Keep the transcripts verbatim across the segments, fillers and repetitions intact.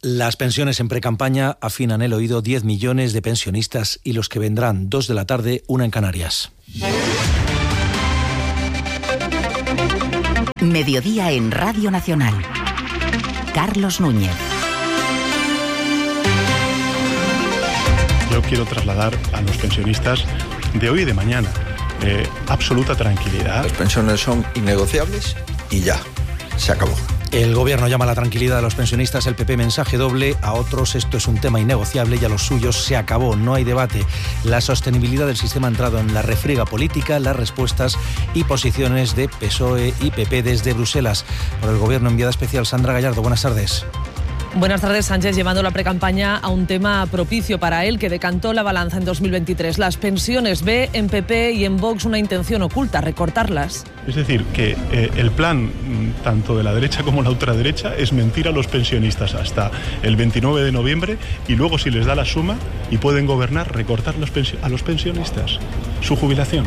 Las pensiones en precampaña afinan el oído. Diez millones de pensionistas y los que vendrán. Dos de la tarde, una en Canarias. Mediodía en Radio Nacional. Carlos Núñez. Yo quiero trasladar a los pensionistas de hoy y de mañana eh, absoluta tranquilidad. Las pensiones son innegociables y ya, se acabó. El Gobierno llama a la tranquilidad de los pensionistas, el P P mensaje doble, a otros esto es un tema innegociable y a los suyos se acabó, no hay debate. La sostenibilidad del sistema ha entrado en la refriega política, las respuestas y posiciones de P S O E y P P desde Bruselas. Por el Gobierno, enviada especial Sandra Gallardo, buenas tardes. Buenas tardes. Sánchez llevando la precampaña a un tema propicio para él que decantó la balanza en dos mil veintitrés. Las pensiones. Ve en P P y en Vox una intención oculta, recortarlas. Es decir, que eh, el plan tanto de la derecha como la ultraderecha es mentir a los pensionistas hasta el veintinueve de noviembre y luego, si les da la suma y pueden gobernar, recortar los pensio- a los pensionistas su jubilación.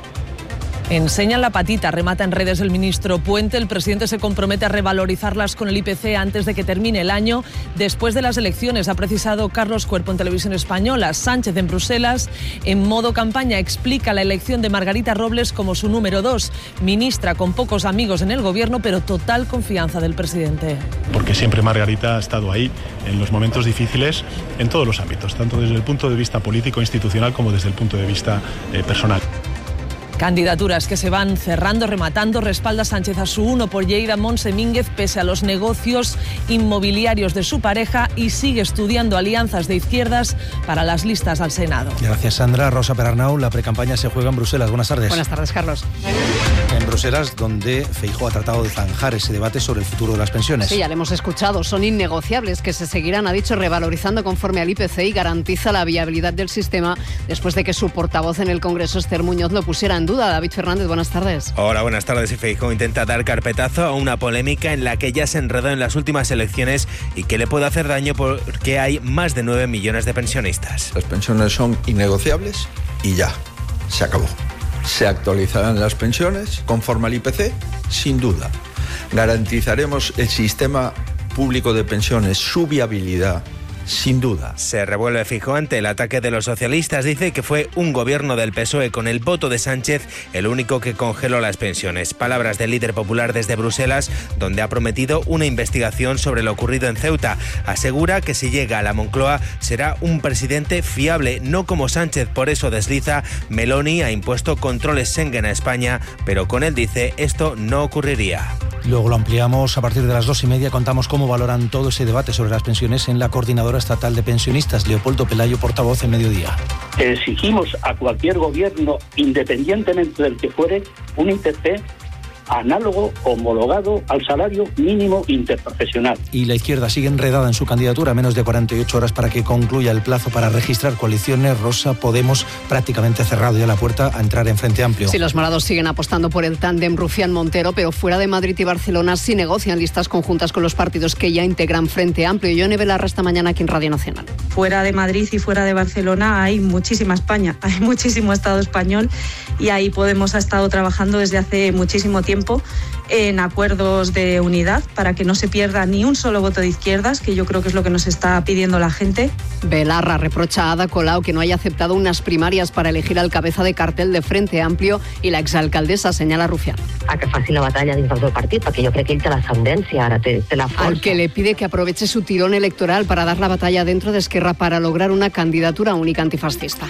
Enseñan la patita, remata en redes el ministro Puente. El presidente se compromete a revalorizarlas con el I P C antes de que termine el año. Después de las elecciones, ha precisado Carlos Cuerpo en Televisión Española. Sánchez en Bruselas, en modo campaña, explica la elección de Margarita Robles como su número dos. Ministra con pocos amigos en el gobierno, pero total confianza del presidente. Porque siempre Margarita ha estado ahí en los momentos difíciles en todos los ámbitos, tanto desde el punto de vista político, institucional, como desde el punto de vista eh, personal. Candidaturas que se van cerrando, rematando. Respalda Sánchez a su uno por Lleida, Montse Mínguez, pese a los negocios inmobiliarios de su pareja, y sigue estudiando alianzas de izquierdas para las listas al Senado. Gracias, Sandra. Rosa Perarnau, la precampaña se juega en Bruselas. Buenas tardes. Buenas tardes, Carlos. En Bruselas, donde Feijóo ha tratado de zanjar ese debate sobre el futuro de las pensiones. Sí, ya lo hemos escuchado. Son innegociables, que se seguirán, ha dicho, revalorizando conforme al I P C, y garantiza la viabilidad del sistema después de que su portavoz en el Congreso, Esther Muñoz, lo pusiera en duda. David Fernández, buenas tardes. Hola, buenas tardes. Y Feijóo intenta dar carpetazo a una polémica en la que ya se enredó en las últimas elecciones y que le puede hacer daño porque hay más de nueve millones de pensionistas. Las pensiones son innegociables y ya, se acabó. Se actualizarán las pensiones conforme al I P C, sin duda. Garantizaremos el sistema público de pensiones, su viabilidad, sin duda. Se revuelve Feijóo ante el ataque de los socialistas. Dice que fue un gobierno del P S O E con el voto de Sánchez el único que congeló las pensiones. Palabras del líder popular desde Bruselas, donde ha prometido una investigación sobre lo ocurrido en Ceuta. Asegura que si llega a la Moncloa será un presidente fiable, no como Sánchez. Por eso desliza: Meloni ha impuesto controles Schengen a España, pero con él, dice, esto no ocurriría. Luego lo ampliamos a partir de las dos y media. Contamos cómo valoran todo ese debate sobre las pensiones en la Coordinadora Estatal de Pensionistas. Leopoldo Pelayo, portavoz en Mediodía. Exigimos a cualquier gobierno, independientemente del que fuere, un I P C análogo, homologado al salario mínimo interprofesional. Y la izquierda sigue enredada en su candidatura, a menos de cuarenta y ocho horas para que concluya el plazo para registrar coaliciones. Rosa, Podemos prácticamente cerrado ya la puerta a entrar en Frente Amplio. Sí, los morados siguen apostando por el tándem Rufián-Montero, pero fuera de Madrid y Barcelona sí negocian listas conjuntas con los partidos que ya integran Frente Amplio. Yone Belarra esta mañana aquí en Radio Nacional. Fuera de Madrid y fuera de Barcelona hay muchísima España, hay muchísimo Estado español, y ahí Podemos ha estado trabajando desde hace muchísimo tiempo en acuerdos de unidad para que no se pierda ni un solo voto de izquierdas, que yo creo que es lo que nos está pidiendo la gente. Belarra reprocha a Ada Colau que no haya aceptado unas primarias para elegir al cabeza de cartel de Frente Amplio, i l'exalcaldessa senyala Rufián. A que faci la batalla dins del seu partit, perquè jo crec que ell té l'ascendència, ara té, té la força. Al que le pide que aproveche su tirón electoral para dar la batalla dentro de Esquerra para lograr una candidatura única antifascista.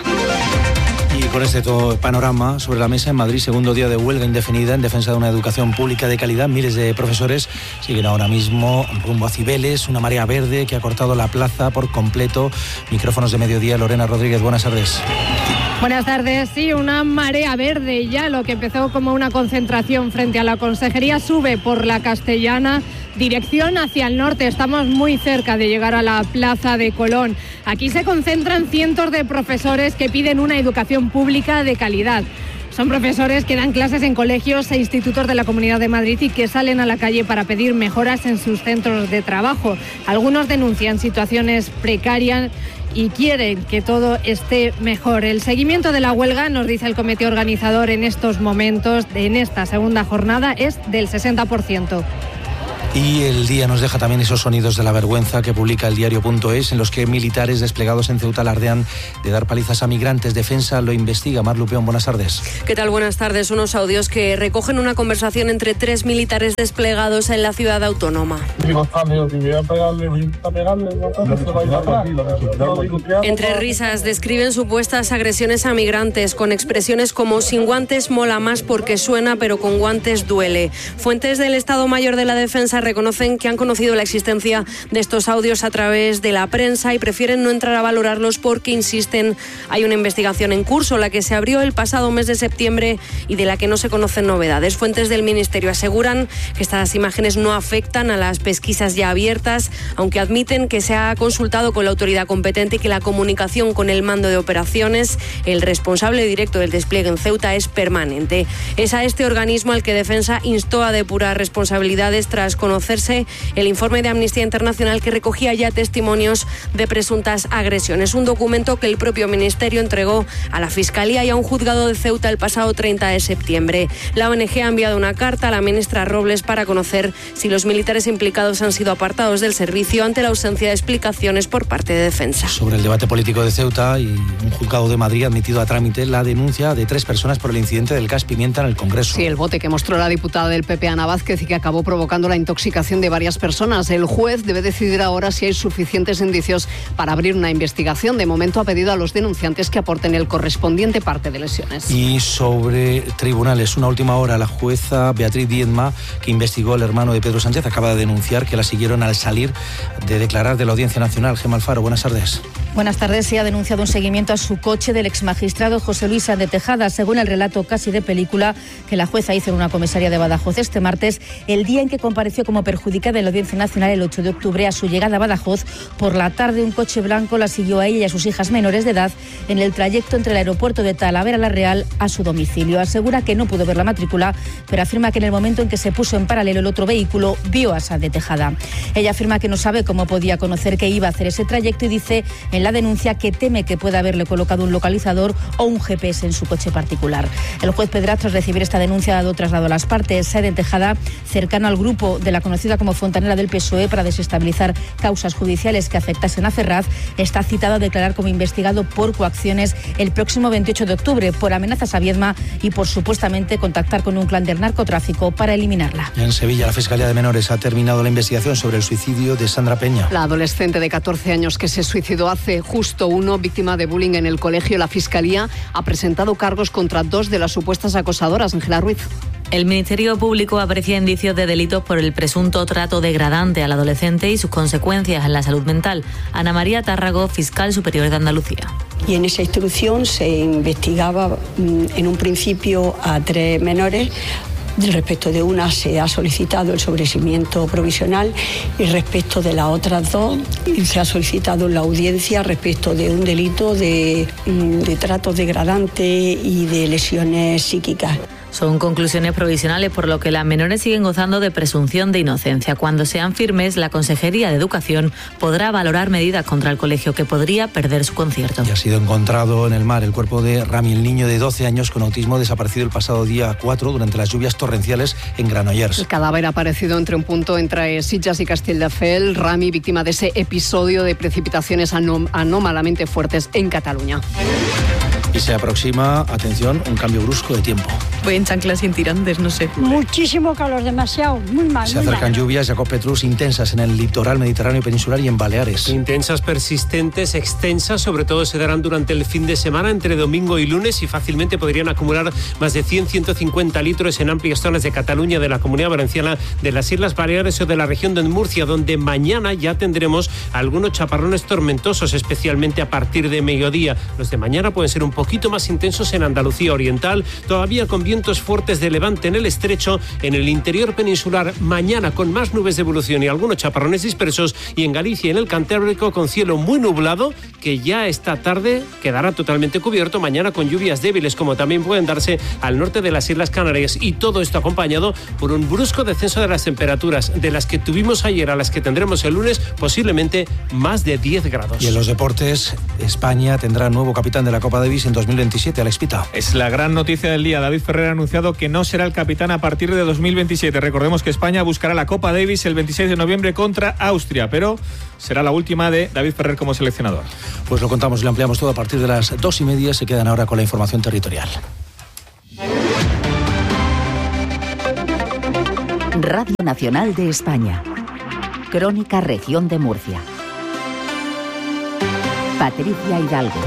Y con este todo panorama sobre la mesa, en Madrid, segundo día de huelga indefinida en defensa de una educación pública de calidad. Miles de profesores siguen ahora mismo rumbo a Cibeles, una marea verde que ha cortado la plaza por completo. Micrófonos de Mediodía, Lorena Rodríguez, buenas tardes. Buenas tardes. Sí, una marea verde. Ya lo que empezó como una concentración frente a la Consejería sube por la Castellana, dirección hacia el norte. Estamos muy cerca de llegar a la Plaza de Colón. Aquí se concentran cientos de profesores que piden una educación pública de calidad. Son profesores que dan clases en colegios e institutos de la Comunidad de Madrid y que salen a la calle para pedir mejoras en sus centros de trabajo. Algunos denuncian situaciones precarias y quieren que todo esté mejor. El seguimiento de la huelga, nos dice el comité organizador en estos momentos, en esta segunda jornada, es del sesenta por ciento. Y el día nos deja también esos sonidos de la vergüenza que publica el diario punto es, en los que militares desplegados en Ceuta alardean de dar palizas a migrantes. Defensa lo investiga. Mar Lupeón, buenas tardes. ¿Qué tal? Buenas tardes. Unos audios que recogen una conversación entre tres militares desplegados en la ciudad autónoma. Entre risas describen supuestas agresiones a migrantes con expresiones como sin guantes mola más porque suena, pero con guantes duele. Fuentes del Estado Mayor de la Defensa reconocen que han conocido la existencia de estos audios a través de la prensa y prefieren no entrar a valorarlos porque, insisten, hay una investigación en curso, la que se abrió el pasado mes de septiembre y de la que no se conocen novedades. Fuentes del Ministerio aseguran que estas imágenes no afectan a las pesquisas ya abiertas, aunque admiten que se ha consultado con la autoridad competente y que la comunicación con el mando de operaciones, el responsable directo del despliegue en Ceuta, es permanente. Es a este organismo al que Defensa instó a depurar responsabilidades tras conocerse el informe de Amnistía Internacional que recogía ya testimonios de presuntas agresiones. Un documento que el propio Ministerio entregó a la Fiscalía y a un juzgado de Ceuta el pasado treinta de septiembre. La O N G ha enviado una carta a la ministra Robles para conocer si los militares implicados han sido apartados del servicio ante la ausencia de explicaciones por parte de Defensa. Sobre el debate político de Ceuta, y un juzgado de Madrid ha admitido a trámite la denuncia de tres personas por el incidente del gas pimienta en el Congreso. Sí, el bote que mostró la diputada del P P, Ana Vázquez, y que acabó provocando la intoxicación de varias personas. El juez debe decidir ahora si hay suficientes indicios para abrir una investigación. De momento ha pedido a los denunciantes que aporten el correspondiente parte de lesiones. Y sobre tribunales, una última hora, la jueza Beatriz Diezma, que investigó al hermano de Pedro Sánchez, acaba de denunciar que la siguieron al salir de declarar de la Audiencia Nacional. Gemma Alfaro, buenas tardes. Buenas tardes. Se ha denunciado un seguimiento a su coche del exmagistrado José Luis Sáenz de Tejada, según el relato casi de película que la jueza hizo en una comisaría de Badajoz este martes, el día en que compareció como perjudicada en la Audiencia Nacional el ocho de octubre. A su llegada a Badajoz, por la tarde, un coche blanco la siguió a ella y a sus hijas menores de edad en el trayecto entre el aeropuerto de Talavera la Real a su domicilio. Asegura que no pudo ver la matrícula, pero afirma que en el momento en que se puso en paralelo el otro vehículo, vio a Sáenz de Tejada. Ella afirma que no sabe cómo podía conocer que iba a hacer ese trayecto y dice en la denuncia que teme que pueda haberle colocado un localizador o un G P S en su coche particular. El juez Pedraz, tras recibir esta denuncia, ha dado traslado a las partes. Sáenz de Tejada, cercano al grupo de la conocida como Fontanera del P S O E para desestabilizar causas judiciales que afectasen a Ferraz, está citado a declarar como investigado por coacciones el próximo veintiocho de octubre por amenazas a Viedma y por supuestamente contactar con un clan del narcotráfico para eliminarla. En Sevilla, la Fiscalía de Menores ha terminado la investigación sobre el suicidio de Sandra Peña. La adolescente de catorce años que se suicidó hace justo uno, víctima de bullying en el colegio. La Fiscalía ha presentado cargos contra dos de las supuestas acosadoras. Ángela Ruiz. El Ministerio Público aprecia indicios de delitos por el presunto trato degradante al adolescente y sus consecuencias en la salud mental. Ana María Tárrago, fiscal superior de Andalucía. Y en esa instrucción se investigaba en un principio a tres menores. Respecto de una se ha solicitado el sobreseimiento provisional y respecto de las otras dos se ha solicitado la audiencia respecto de un delito de, de trato degradante y de lesiones psíquicas. Son conclusiones provisionales, por lo que las menores siguen gozando de presunción de inocencia. Cuando sean firmes, la Consejería de Educación podrá valorar medidas contra el colegio que podría perder su concierto. Y ha sido encontrado en el mar el cuerpo de Rami, el niño de doce años con autismo desaparecido el pasado día cuatro durante las lluvias torrenciales en Granollers. El cadáver ha aparecido entre un punto entre Sitges y Castelldefels. Rami, víctima de ese episodio de precipitaciones anóm- anómalamente fuertes en Cataluña. Y se aproxima, atención, un cambio brusco de tiempo. Voy en chanclas sin tirantes, no sé. Muchísimo calor, demasiado, muy mal. Se muy acercan mal. lluvias, Jacob Petrus, intensas en el litoral mediterráneo peninsular y en Baleares. Intensas, persistentes, extensas, sobre todo se darán durante el fin de semana, entre domingo y lunes, y fácilmente podrían acumular más de cien a ciento cincuenta litros en amplias zonas de Cataluña, de la Comunidad Valenciana, de las Islas Baleares o de la región de Murcia, donde mañana ya tendremos algunos chaparrones tormentosos, especialmente a partir de mediodía. Los de mañana pueden ser un poquito más intensos en Andalucía Oriental, todavía con vientos fuertes de levante en el estrecho, en el interior peninsular mañana con más nubes de evolución y algunos chaparrones dispersos, y en Galicia y en el Cantábrico con cielo muy nublado, que ya esta tarde quedará totalmente cubierto, mañana con lluvias débiles como también pueden darse al norte de las Islas Canarias, y todo esto acompañado por un brusco descenso de las temperaturas, de las que tuvimos ayer a las que tendremos el lunes, posiblemente más de diez grados. Y en los deportes, España tendrá nuevo capitán de la Copa Davis en dos mil veintisiete, Alex Pita. Es la gran noticia del día. David Ferrer haber anunciado que no será el capitán a partir de dos mil veintisiete. Recordemos que España buscará la Copa Davis el veintiséis de noviembre contra Austria, pero será la última de David Ferrer como seleccionador. Pues lo contamos y lo ampliamos todo a partir de las dos y media. Se quedan ahora con la información territorial. Radio Nacional de España. Crónica Región de Murcia. Patricia Hidalgo.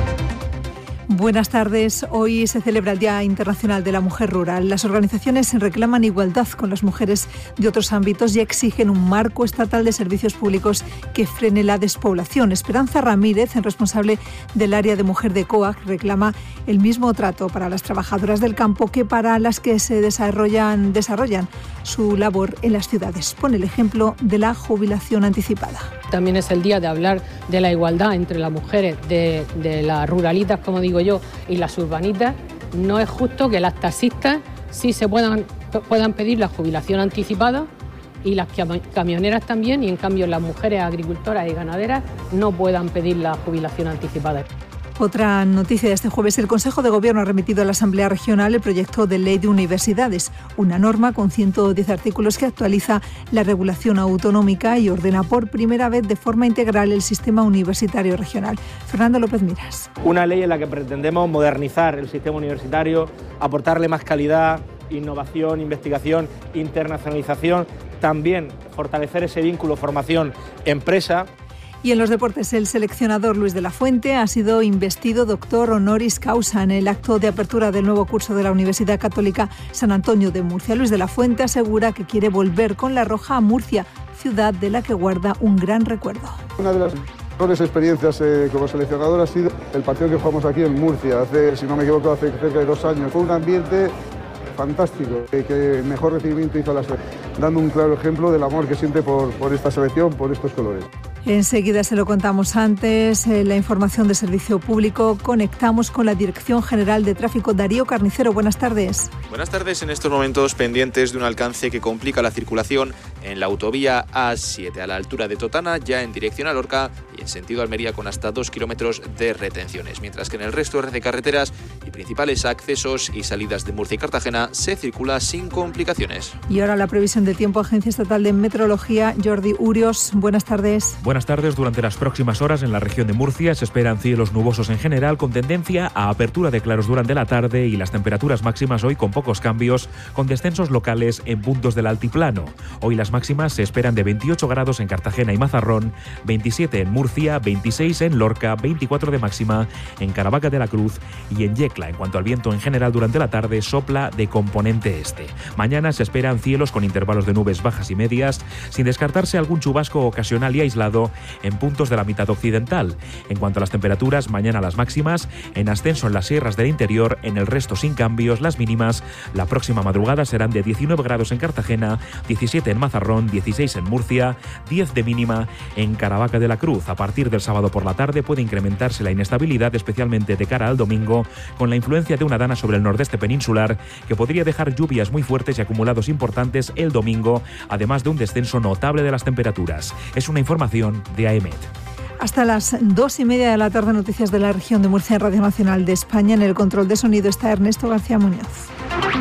Buenas tardes. Hoy se celebra el Día Internacional de la Mujer Rural. Las organizaciones reclaman igualdad con las mujeres de otros ámbitos y exigen un marco estatal de servicios públicos que frene la despoblación. Esperanza Ramírez, responsable del área de mujer de COAG, reclama el mismo trato para las trabajadoras del campo que para las que se desarrollan, desarrollan su labor en las ciudades. Pone el ejemplo de la jubilación anticipada. También es el día de hablar de la igualdad entre las mujeres de, de las ruralitas, como digo yo, y las urbanitas. No es justo que las taxistas sí se puedan, puedan pedir la jubilación anticipada y las camioneras también, y en cambio las mujeres agricultoras y ganaderas no puedan pedir la jubilación anticipada. Otra noticia de este jueves: el Consejo de Gobierno ha remitido a la Asamblea Regional el proyecto de ley de universidades, una norma con ciento diez artículos que actualiza la regulación autonómica y ordena por primera vez de forma integral el sistema universitario regional. Fernando López Miras. Una ley en la que pretendemos modernizar el sistema universitario, aportarle más calidad, innovación, investigación, internacionalización, también fortalecer ese vínculo formación-empresa. Y en los deportes, el seleccionador Luis de la Fuente ha sido investido doctor honoris causa en el acto de apertura del nuevo curso de la Universidad Católica San Antonio de Murcia. Luis de la Fuente asegura que quiere volver con la Roja a Murcia, ciudad de la que guarda un gran recuerdo. Una de las mejores experiencias eh, como seleccionador ha sido el partido que jugamos aquí en Murcia, hace, si no me equivoco, hace cerca de dos años. Fue un ambiente fantástico, eh, que mejor recibimiento hizo a la selección, dando un claro ejemplo del amor que siente por, por esta selección, por estos colores. Enseguida se lo contamos antes, eh, la información de servicio público. Conectamos con la Dirección General de Tráfico. Darío Carnicero, buenas tardes. Buenas tardes. En estos momentos pendientes de un alcance que complica la circulación en la autovía A siete a la altura de Totana, ya en dirección a Lorca y en sentido Almería, con hasta dos kilómetros de retenciones, mientras que en el resto de carreteras y principales accesos y salidas de Murcia y Cartagena se circula sin complicaciones. Y ahora la previsión del tiempo. Agencia Estatal de Meteorología, Jordi Urios, buenas tardes. Buenas tardes. Durante las próximas horas en la región de Murcia se esperan cielos nubosos en general, con tendencia a apertura de claros durante la tarde, y las temperaturas máximas hoy con pocos cambios, con descensos locales en puntos del altiplano. Hoy las máximas se esperan de veintiocho grados en Cartagena y Mazarrón, veintisiete en Murcia, veintiséis en Lorca, veinticuatro de máxima en Caravaca de la Cruz y en Yecla. En cuanto al viento en general, durante la tarde sopla de componente este. Mañana se esperan cielos con intervalos de nubes bajas y medias, sin descartarse algún chubasco ocasional y aislado en puntos de la mitad occidental. En cuanto a las temperaturas, mañana las máximas en ascenso en las sierras del interior, en el resto sin cambios. Las mínimas la próxima madrugada serán de diecinueve grados en Cartagena, diecisiete en Mazarrón, dieciséis en Murcia, diez de mínima en Caravaca de la Cruz. A partir del sábado por la tarde puede incrementarse la inestabilidad, especialmente de cara al domingo, con la influencia de una dana sobre el nordeste peninsular que podría dejar lluvias muy fuertes y acumulados importantes el domingo, además de un descenso notable de las temperaturas. Es una información de A E M E T. Hasta las dos y media de la tarde, noticias de la región de Murcia en Radio Nacional de España. En el control de sonido está Ernesto García Muñoz.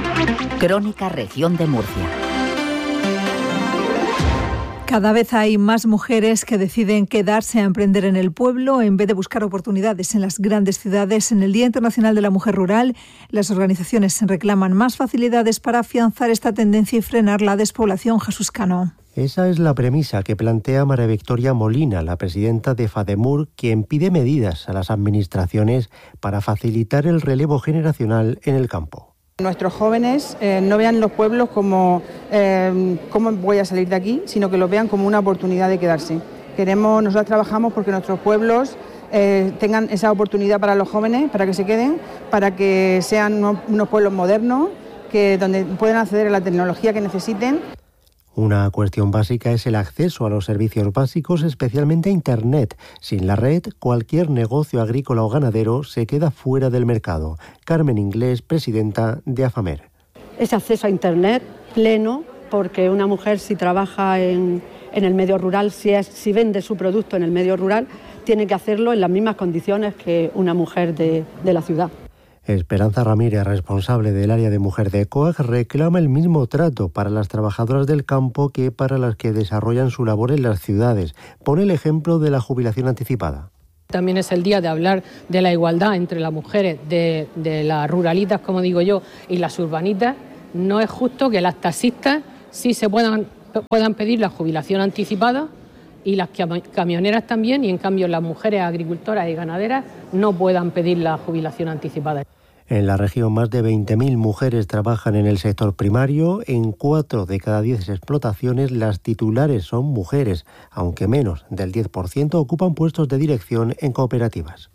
Crónica Región de Murcia. Cada vez hay más mujeres que deciden quedarse a emprender en el pueblo en vez de buscar oportunidades en las grandes ciudades. En el Día Internacional de la Mujer Rural, las organizaciones reclaman más facilidades para afianzar esta tendencia y frenar la despoblación. Jesús Cano. Esa es la premisa que plantea María Victoria Molina, la presidenta de FADEMUR, quien pide medidas a las administraciones para facilitar el relevo generacional en el campo. Nuestros jóvenes eh, no vean los pueblos como eh, cómo voy a salir de aquí, sino que los vean como una oportunidad de quedarse. Queremos, nosotros trabajamos porque nuestros pueblos eh, tengan esa oportunidad para los jóvenes, para que se queden, para que sean unos, unos pueblos modernos, que donde puedan acceder a la tecnología que necesiten. Una cuestión básica es el acceso a los servicios básicos, especialmente a Internet. Sin la red, cualquier negocio agrícola o ganadero se queda fuera del mercado. Carmen Inglés, presidenta de AFAMER. Ese acceso a Internet pleno, porque una mujer, si trabaja en, en el medio rural, si, es, si vende su producto en el medio rural, tiene que hacerlo en las mismas condiciones que una mujer de, de la ciudad. Esperanza Ramírez, responsable del área de mujer de COAG, reclama el mismo trato para las trabajadoras del campo que para las que desarrollan su labor en las ciudades. Pone el ejemplo de la jubilación anticipada. También es el día de hablar de la igualdad entre las mujeres de, de las ruralitas, como digo yo, y las urbanitas. No es justo que las taxistas sí se puedan, puedan pedir la jubilación anticipada y las camioneras también, y en cambio las mujeres agricultoras y ganaderas no puedan pedir la jubilación anticipada. En la región, más de veinte mil mujeres trabajan en el sector primario. En cuatro de cada diez explotaciones, las titulares son mujeres, aunque menos del diez por ciento ocupan puestos de dirección en cooperativas.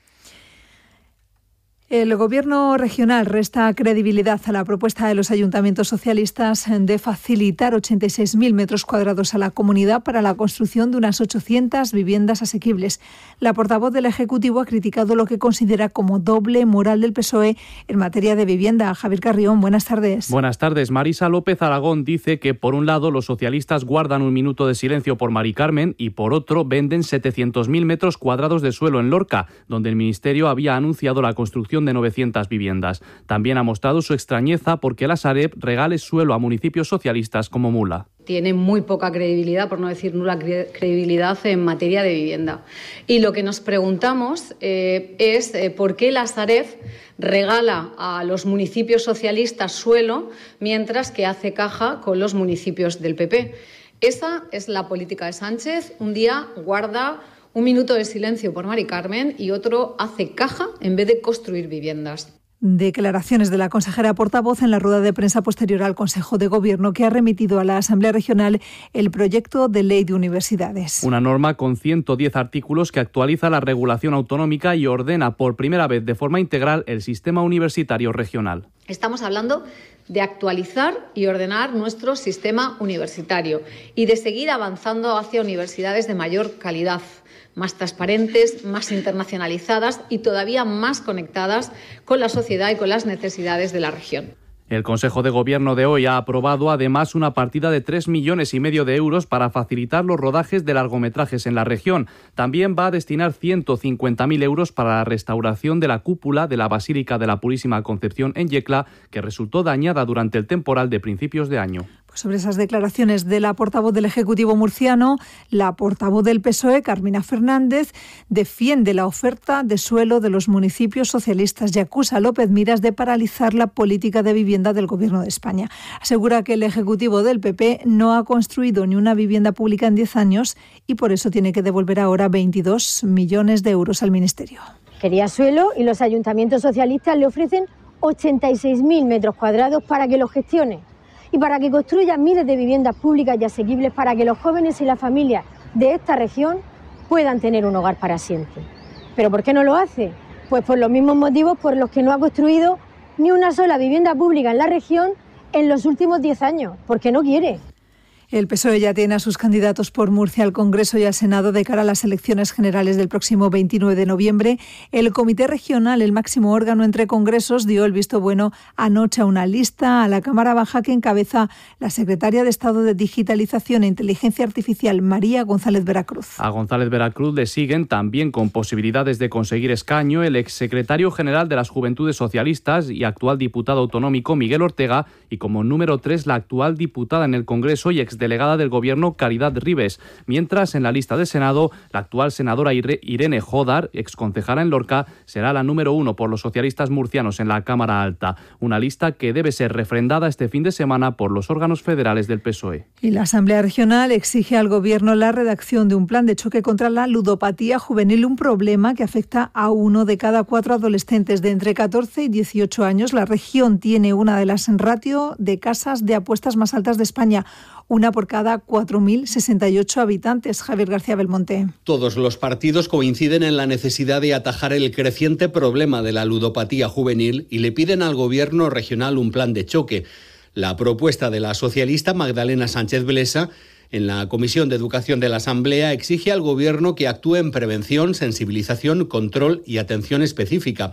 El Gobierno regional resta credibilidad a la propuesta de los ayuntamientos socialistas de facilitar ochenta y seis mil metros cuadrados a la comunidad para la construcción de unas ochocientas viviendas asequibles. La portavoz del Ejecutivo ha criticado lo que considera como doble moral del P S O E en materia de vivienda. Javier Carrión, buenas tardes. Buenas tardes. Marisa López Aragón dice que por un lado los socialistas guardan un minuto de silencio por Mari Carmen y por otro venden setecientos mil metros cuadrados de suelo en Lorca, donde el Ministerio había anunciado la construcción de novecientas viviendas. También ha mostrado su extrañeza porque la Sareb regale suelo a municipios socialistas como Mula. Tiene muy poca credibilidad, por no decir nula credibilidad, en materia de vivienda. Y lo que nos preguntamos eh, es eh, por qué la Sareb regala a los municipios socialistas suelo mientras que hace caja con los municipios del P P. Esa es la política de Sánchez. Un día guarda un minuto de silencio por Mari Carmen y otro hace caja en vez de construir viviendas. Declaraciones de la consejera portavoz en la rueda de prensa posterior al Consejo de Gobierno, que ha remitido a la Asamblea Regional el proyecto de ley de universidades. Una norma con ciento diez artículos que actualiza la regulación autonómica y ordena por primera vez de forma integral el sistema universitario regional. Estamos hablando de actualizar y ordenar nuestro sistema universitario y de seguir avanzando hacia universidades de mayor calidad, más transparentes, más internacionalizadas y todavía más conectadas con la sociedad y con las necesidades de la región. El Consejo de Gobierno de hoy ha aprobado además una partida de tres millones y medio de euros para facilitar los rodajes de largometrajes en la región. También va a destinar ciento cincuenta mil euros para la restauración de la cúpula de la Basílica de la Purísima Concepción en Yecla, que resultó dañada durante el temporal de principios de año. Sobre esas declaraciones de la portavoz del Ejecutivo murciano, la portavoz del P S O E, Carmina Fernández, defiende la oferta de suelo de los municipios socialistas y acusa a López Miras de paralizar la política de vivienda del Gobierno de España. Asegura que el Ejecutivo del P P no ha construido ni una vivienda pública en diez años y por eso tiene que devolver ahora veintidós millones de euros al Ministerio. Quería suelo y los ayuntamientos socialistas le ofrecen ochenta y seis mil metros cuadrados para que lo gestione y para que construya miles de viviendas públicas y asequibles para que los jóvenes y las familias de esta región puedan tener un hogar para siempre. ¿Pero por qué no lo hace? Pues por los mismos motivos por los que no ha construido ni una sola vivienda pública en la región en los últimos diez años, porque no quiere. El P S O E ya tiene a sus candidatos por Murcia al Congreso y al Senado de cara a las elecciones generales del próximo veintinueve de noviembre. El Comité Regional, el máximo órgano entre congresos, dio el visto bueno anoche a una lista a la Cámara Baja que encabeza la secretaria de Estado de Digitalización e Inteligencia Artificial, María González Veracruz. A González Veracruz le siguen también con posibilidades de conseguir escaño el exsecretario general de las Juventudes Socialistas y actual diputado autonómico Miguel Ortega y como número tres la actual diputada en el Congreso y ex delegada del Gobierno Caridad Ribes, mientras en la lista del Senado la actual senadora Irene Jodar, exconcejala en Lorca, será la número uno por los socialistas murcianos en la Cámara Alta, una lista que debe ser refrendada este fin de semana por los órganos federales del P S O E. Y la Asamblea Regional exige al Gobierno la redacción de un plan de choque contra la ludopatía juvenil, un problema que afecta a uno de cada cuatro adolescentes de entre catorce y dieciocho años. La región tiene una de las ratio de casas de apuestas más altas de España, una por cada cuatro mil sesenta y ocho habitantes. Javier García Belmonte. Todos los partidos coinciden en la necesidad de atajar el creciente problema de la ludopatía juvenil y le piden al Gobierno regional un plan de choque. La propuesta de la socialista Magdalena Sánchez Blesa en la Comisión de Educación de la Asamblea exige al Gobierno que actúe en prevención, sensibilización, control y atención específica.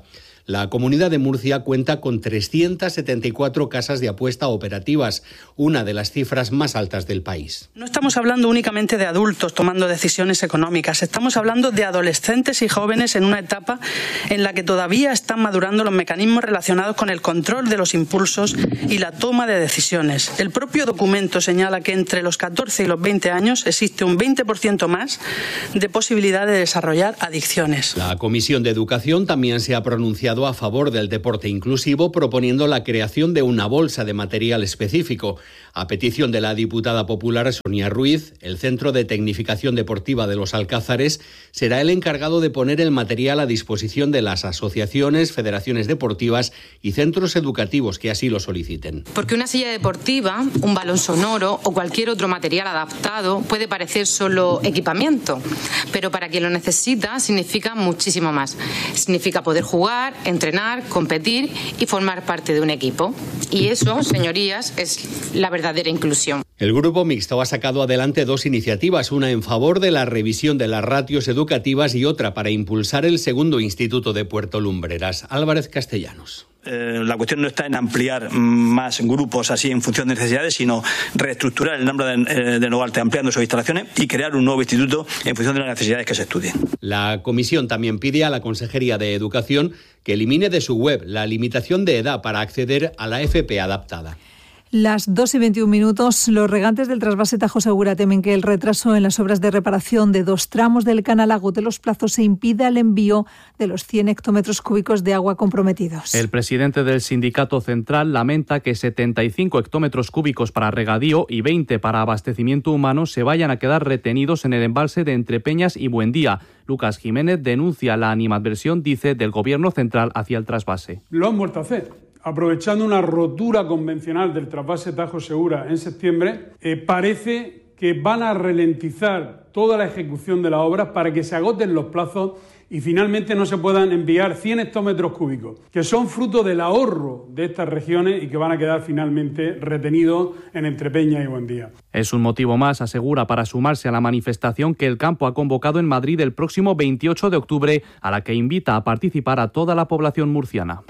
La Comunidad de Murcia cuenta con trescientas setenta y cuatro casas de apuesta operativas, una de las cifras más altas del país. No estamos hablando únicamente de adultos tomando decisiones económicas, estamos hablando de adolescentes y jóvenes en una etapa en la que todavía están madurando los mecanismos relacionados con el control de los impulsos y la toma de decisiones. El propio documento señala que entre los catorce y los veinte años existe un veinte por ciento más de posibilidad de desarrollar adicciones. La Comisión de Educación también se ha pronunciado a favor del deporte inclusivo, proponiendo la creación de una bolsa de material específico. A petición de la diputada popular Sonia Ruiz, el Centro de Tecnificación Deportiva de los Alcázares será el encargado de poner el material a disposición de las asociaciones, federaciones deportivas y centros educativos que así lo soliciten. Porque una silla deportiva, un balón sonoro o cualquier otro material adaptado puede parecer solo equipamiento, pero para quien lo necesita significa muchísimo más. Significa poder jugar, entrenar, competir y formar parte de un equipo. Y eso, señorías, es la verdadera inclusión. El Grupo Mixto ha sacado adelante dos iniciativas, una en favor de la revisión de las ratios educativas y otra para impulsar el segundo instituto de Puerto Lumbreras. Álvarez Castellanos. Eh, la cuestión no está en ampliar más grupos así en función de necesidades, sino reestructurar el nombre de, eh, de Novarte ampliando sus instalaciones y crear un nuevo instituto en función de las necesidades que se estudien. La comisión también pide a la Consejería de Educación que elimine de su web la limitación de edad para acceder a la F P adaptada. Las dos y veintiún minutos, los regantes del trasvase Tajo Segura temen que el retraso en las obras de reparación de dos tramos del canal agote los plazos e impida el envío de los cien hectómetros cúbicos de agua comprometidos. El presidente del Sindicato Central lamenta que setenta y cinco hectómetros cúbicos para regadío y veinte para abastecimiento humano se vayan a quedar retenidos en el embalse de Entrepeñas y Buendía. Lucas Jiménez denuncia la animadversión, dice, del Gobierno central hacia el trasvase. Lo han vuelto a hacer. Aprovechando una rotura convencional del trasvase Tajo Segura en septiembre, eh, parece que van a ralentizar toda la ejecución de la obra para que se agoten los plazos y finalmente no se puedan enviar cien hectómetros cúbicos, que son fruto del ahorro de estas regiones y que van a quedar finalmente retenidos en Entrepeña y Buendía. Es un motivo más, asegura, para sumarse a la manifestación que el campo ha convocado en Madrid el próximo veintiocho de octubre, a la que invita a participar a toda la población murciana.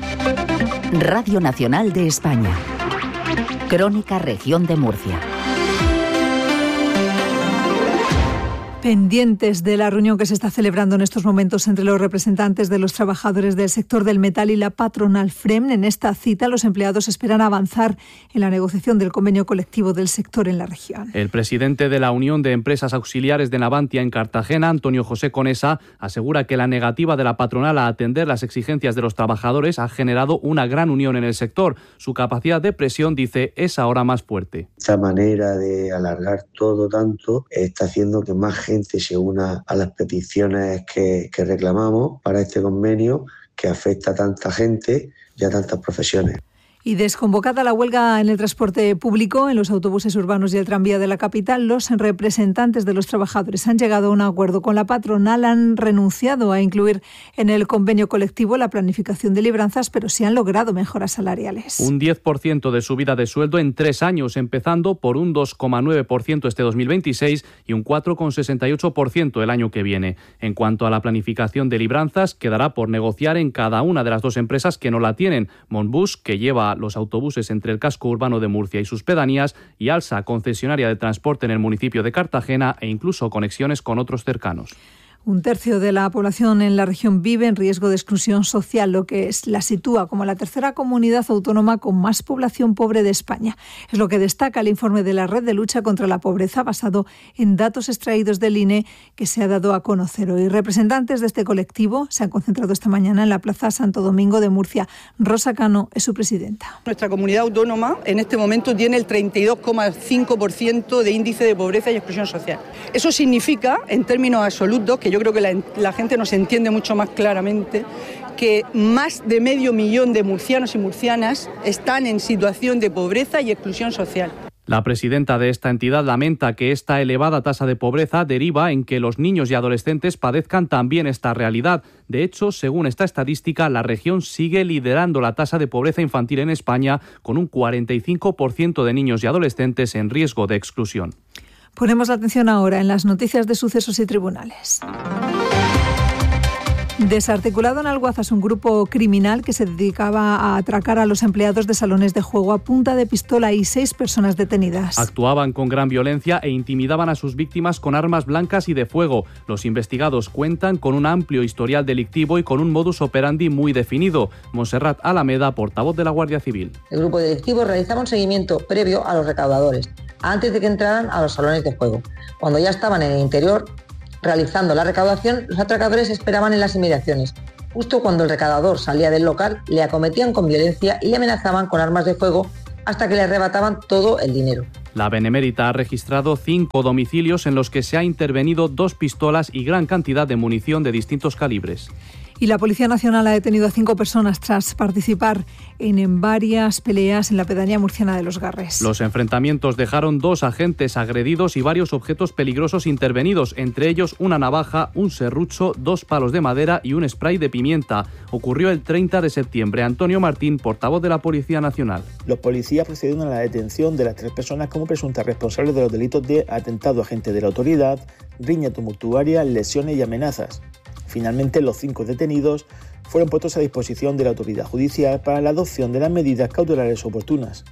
Radio Nacional de España. Crónica Región de Murcia. Pendientes de la reunión que se está celebrando en estos momentos entre los representantes de los trabajadores del sector del metal y la patronal FREM, en esta cita los empleados esperan avanzar en la negociación del convenio colectivo del sector en la región. El presidente de la Unión de Empresas Auxiliares de Navantia en Cartagena, Antonio José Conesa, asegura que la negativa de la patronal a atender las exigencias de los trabajadores ha generado una gran unión en el sector. Su capacidad de presión, dice, es ahora más fuerte. Esta manera de alargar todo tanto está haciendo que más gente gente se una a las peticiones que, que reclamamos para este convenio que afecta a tanta gente y a tantas profesiones. Y desconvocada la huelga en el transporte público, en los autobuses urbanos y el tranvía de la capital, los representantes de los trabajadores han llegado a un acuerdo con la patronal, han renunciado a incluir en el convenio colectivo la planificación de libranzas, pero sí han logrado mejoras salariales. Un diez por ciento de subida de sueldo en tres años, empezando por un dos coma nueve por ciento este dos mil veintiséis y un cuatro coma sesenta y ocho por ciento el año que viene. En cuanto a la planificación de libranzas, quedará por negociar en cada una de las dos empresas que no la tienen. Monbus, que lleva los autobuses entre el casco urbano de Murcia y sus pedanías, y Alsa, concesionaria de transporte en el municipio de Cartagena, e incluso conexiones con otros cercanos. Un tercio de la población en la región vive en riesgo de exclusión social, lo que es, la sitúa como la tercera comunidad autónoma con más población pobre de España. Es lo que destaca el informe de la Red de Lucha contra la Pobreza, basado en datos extraídos del I N E, que se ha dado a conocer hoy. Representantes de este colectivo se han concentrado esta mañana en la Plaza Santo Domingo de Murcia. Rosa Cano es su presidenta. Nuestra comunidad autónoma en este momento tiene el treinta y dos coma cinco por ciento de índice de pobreza y exclusión social. Eso significa, en términos absolutos, que yo creo que la, la gente nos entiende mucho más claramente, que más de medio millón de murcianos y murcianas están en situación de pobreza y exclusión social. La presidenta de esta entidad lamenta que esta elevada tasa de pobreza deriva en que los niños y adolescentes padezcan también esta realidad. De hecho, según esta estadística, la región sigue liderando la tasa de pobreza infantil en España, con un cuarenta y cinco por ciento de niños y adolescentes en riesgo de exclusión. Ponemos la atención ahora en las noticias de sucesos y tribunales. Desarticulado en Alguazas un grupo criminal que se dedicaba a atracar a los empleados de salones de juego a punta de pistola y seis personas detenidas. Actuaban con gran violencia e intimidaban a sus víctimas con armas blancas y de fuego. Los investigados cuentan con un amplio historial delictivo y con un modus operandi muy definido. Montserrat Alameda, portavoz de la Guardia Civil. El grupo delictivo realizaba un seguimiento previo a los recaudadores, antes de que entraran a los salones de juego. Cuando ya estaban en el interior realizando la recaudación, los atracadores esperaban en las inmediaciones. Justo cuando el recaudador salía del local, le acometían con violencia y le amenazaban con armas de fuego hasta que le arrebataban todo el dinero. La Benemérita ha registrado cinco domicilios en los que se ha intervenido dos pistolas y gran cantidad de munición de distintos calibres. Y la Policía Nacional ha detenido a cinco personas tras participar en, en varias peleas en la pedanía murciana de Los Garres. Los enfrentamientos dejaron dos agentes agredidos y varios objetos peligrosos intervenidos, entre ellos una navaja, un serrucho, dos palos de madera y un spray de pimienta. Ocurrió el treinta de septiembre. Antonio Martín, portavoz de la Policía Nacional. Los policías procedieron a la detención de las tres personas como presuntas responsables de los delitos de atentado a agente de la autoridad, riña tumultuaria, lesiones y amenazas. Finalmente, los cinco detenidos fueron puestos a disposición de la autoridad judicial para la adopción de las medidas cautelares oportunas.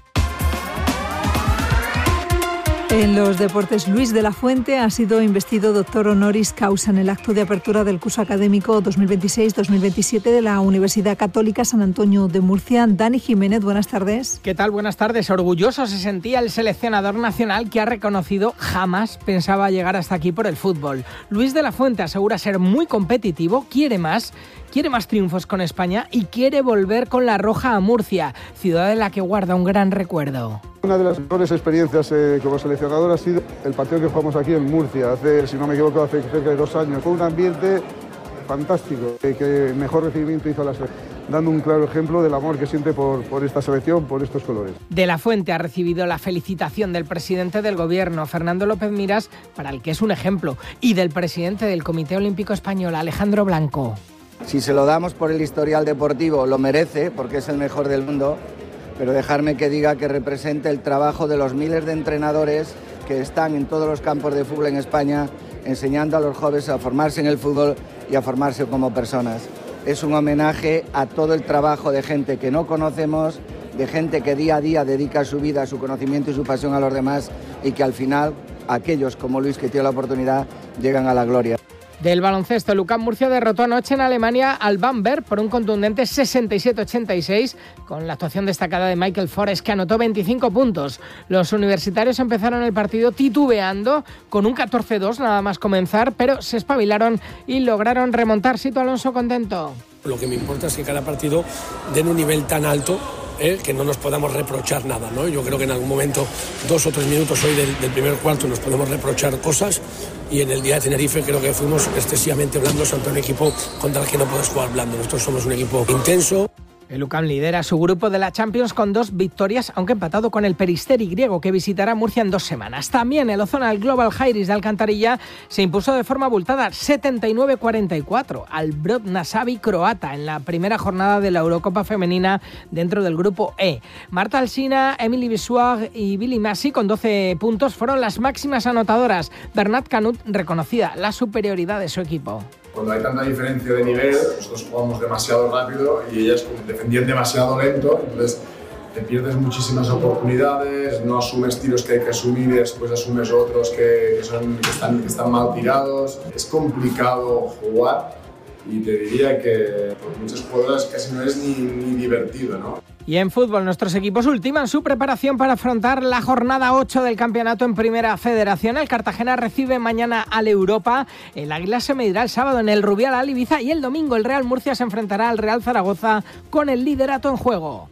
En los deportes, Luis de la Fuente ha sido investido doctor honoris causa en el acto de apertura del curso académico dos mil veintiséis dos mil veintisiete de la Universidad Católica San Antonio de Murcia. Dani Jiménez, buenas tardes. ¿Qué tal? Buenas tardes. Orgulloso se sentía el seleccionador nacional que ha reconocido jamás pensaba llegar hasta aquí por el fútbol. Luis de la Fuente asegura ser muy competitivo, quiere más, quiere más triunfos con España y quiere volver con la roja a Murcia, ciudad de la que guarda un gran recuerdo. Una de las mejores experiencias eh, como seleccionador ha sido el partido que jugamos aquí en Murcia, hace, si no me equivoco, hace cerca de dos años. Fue un ambiente fantástico, eh, que mejor recibimiento hizo a la selección, dando un claro ejemplo del amor que siente por, por esta selección, por estos colores. De la Fuente ha recibido la felicitación del presidente del Gobierno, Fernando López Miras, para el que es un ejemplo, y del presidente del Comité Olímpico Español, Alejandro Blanco. Si se lo damos por el historial deportivo, lo merece, porque es el mejor del mundo, pero dejarme que diga que represente el trabajo de los miles de entrenadores que están en todos los campos de fútbol en España, enseñando a los jóvenes a formarse en el fútbol y a formarse como personas. Es un homenaje a todo el trabajo de gente que no conocemos, de gente que día a día dedica su vida, su conocimiento y su pasión a los demás y que al final, aquellos como Luis que tiene la oportunidad, llegan a la gloria. Del baloncesto, el U C A M Murcia derrotó anoche en Alemania al Bamberg por un contundente sesenta y siete a ochenta y seis, con la actuación destacada de Michael Forrest, que anotó veinticinco puntos. Los universitarios empezaron el partido titubeando, con un catorce dos nada más comenzar, pero se espabilaron y lograron remontar. Sito Alonso contento. Lo que me importa es que cada partido den un nivel tan alto, ¿eh? que no nos podamos reprochar nada, ¿no? Yo creo que en algún momento, dos o tres minutos hoy del, del primer cuarto, nos podemos reprochar cosas, y en el día de Tenerife creo que fuimos excesivamente blandos ante un equipo contra el que no puedes jugar blando. Nosotros somos un equipo intenso. El U C A M lidera su grupo de la Champions con dos victorias, aunque empatado con el Peristeri griego, que visitará Murcia en dos semanas. También el Ozona, el Global Jairis de Alcantarilla, se impuso de forma abultada setenta y nueve a cuarenta y cuatro al Brod Nasavi croata en la primera jornada de la Eurocopa femenina dentro del grupo E. Marta Alsina, Emily Bissuag y Billy Massey con doce puntos fueron las máximas anotadoras. Bernat Canut reconocía la superioridad de su equipo. Cuando hay tanta diferencia de nivel, nosotros jugamos demasiado rápido y ellas defendían demasiado lento, entonces te pierdes muchísimas oportunidades, no asumes tiros que hay que asumir y después asumes otros que, que, son, que, están, que están mal tirados. Es complicado jugar y te diría que por muchas jugadoras casi no es ni, ni divertido, ¿no? Y en fútbol, nuestros equipos ultiman su preparación para afrontar la jornada ocho del campeonato en Primera Federación. El Cartagena recibe mañana al Europa. El Águila se medirá el sábado en el Rubial al Ibiza y el domingo el Real Murcia se enfrentará al Real Zaragoza con el liderato en juego.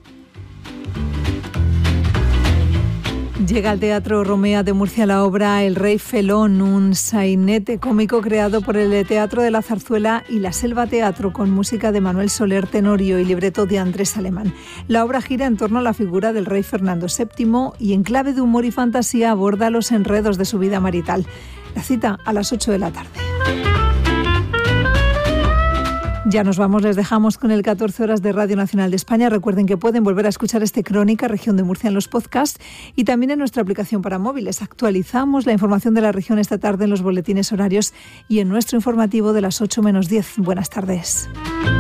Llega al Teatro Romea de Murcia la obra El Rey Felón, un sainete cómico creado por el Teatro de la Zarzuela y la Selva Teatro, con música de Manuel Soler Tenorio y libreto de Andrés Alemán. La obra gira en torno a la figura del rey Fernando séptimo y en clave de humor y fantasía aborda los enredos de su vida marital. La cita a las ocho de la tarde. Ya nos vamos, les dejamos con el catorce horas de Radio Nacional de España. Recuerden que pueden volver a escuchar este Crónica Región de Murcia en los podcasts y también en nuestra aplicación para móviles. Actualizamos la información de la región esta tarde en los boletines horarios y en nuestro informativo de las ocho menos diez. Buenas tardes.